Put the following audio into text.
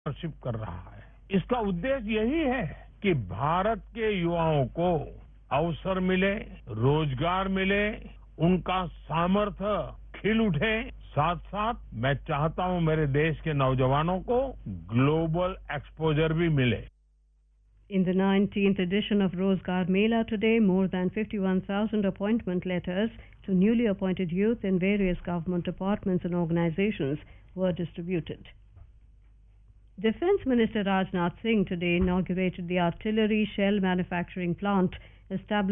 Partnership कर रहा है। इसका उद्देश्य यही है कि भारत के युवाओं को अवसर मिले, रोजगार मिले, उनका सामर्थ्य खिल उठे। साथ साथ मैं चाहता हूं मेरे देश के नौजवानों को ग्लोबल एक्सपोजर भी मिले। In the 19th edition of Rozgar Mela today, more than 51,000 appointment letters to newly appointed youth in various government departments and organizations were distributed. Defence Minister Rajnath Singh today inaugurated the artillery shell manufacturing plant established